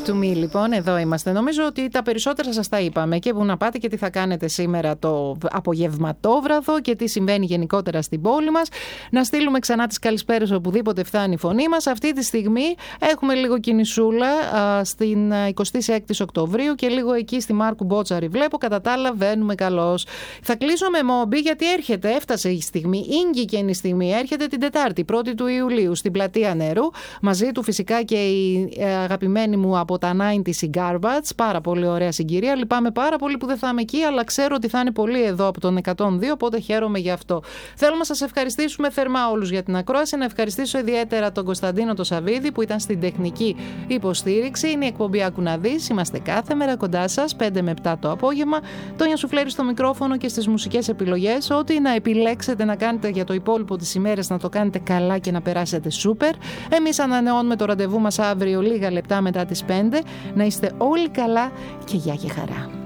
to me, λοιπόν, εδώ είμαστε. Νομίζω ότι τα περισσότερα σας τα είπαμε και που να πάτε και τι θα κάνετε σήμερα το απογευματόβραδο και τι συμβαίνει γενικότερα στην πόλη μας. Να στείλουμε ξανά τις καλησπέρες οπουδήποτε φτάνει η φωνή μας. Αυτή τη στιγμή έχουμε λίγο κινησούλα στην 26η Οκτωβρίου και λίγο εκεί στη Μάρκου Μπότσαρη βλέπω. Κατά τα άλλα βαίνουμε καλώς. Θα κλείσω με Μόμπι γιατί έφτασε η στιγμή, ήγγηκε η στιγμή. Έρχεται την Τετάρτη, 1η του Ιουλίου, στην Πλατεία Νερού. Μαζί του φυσικά και η αγαπημένη μου από τα 90's η Garbage. Πάρα πολύ ωραία συγκυρία. Λυπάμαι πάρα πολύ που δεν θα είμαι εκεί, αλλά ξέρω ότι θα είναι πολύ εδώ από τον 102, οπότε χαίρομαι γι' αυτό. Θέλω να σας ευχαριστήσουμε θερμά όλους για την ακρόαση. Να ευχαριστήσω ιδιαίτερα τον Κωνσταντίνο το Σαββίδη που ήταν στην τεχνική υποστήριξη. Είναι η εκπομπή Άκου να δεις. Είμαστε κάθε μέρα κοντά σας, 5 με 7 το απόγευμα. Τόνια Σουφλέρη στο μικρόφωνο και στις μουσικές επιλογές. Ό,τι να επιλέξετε να κάνετε για το υπόλοιπο της ημέρας, να το κάνετε καλά και να περάσετε σούπερ. Εμείς ανανεώνουμε το ραντεβού μας αύριο λίγα λεπτά μετά τις 5. Να είστε όλοι καλά και γεια και χαρά.